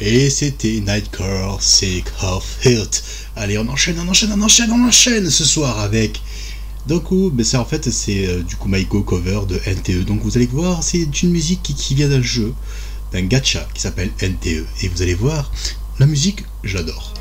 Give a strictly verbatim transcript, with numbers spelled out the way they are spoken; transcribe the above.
Et c'était Nightcore, Sick of Heart. Allez, on enchaîne, on enchaîne, on enchaîne, on enchaîne ce soir avec... Donc, ben ça, en fait, c'est euh, du coup Maiko cover de N T E. Donc, vous allez voir, c'est une musique qui, qui vient d'un jeu, d'un gacha qui s'appelle N T E. Et vous allez voir, la musique, je l'adore.